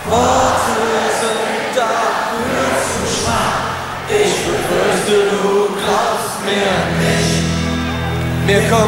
Worte sind dafür zu schwach. Ich befürchte, du glaubst mir nicht. Mir kommt